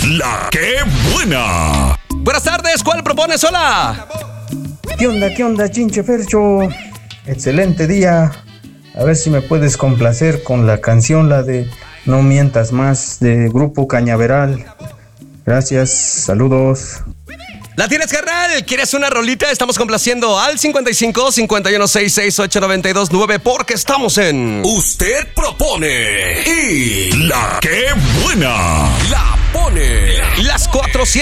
La que buena. Buenas tardes, ¿cuál propones? Hola. ¿Qué onda, Chinche Fercho? Excelente día. A ver si me puedes complacer con la canción, la de No Mientas Más, de Grupo Cañaveral. Gracias, saludos. ¿La tienes, carnal? ¿Quieres una rolita? Estamos complaciendo al 55 51 66 892 9 porque estamos en Usted propone y La que buena La Pone. Las 400.